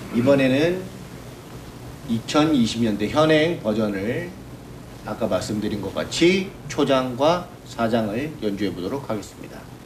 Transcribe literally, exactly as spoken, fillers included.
이번에는 이천이십 년대 현행 버전을 아까 말씀드린 것 같이 초장과 사장을 연주해 보도록 하겠습니다.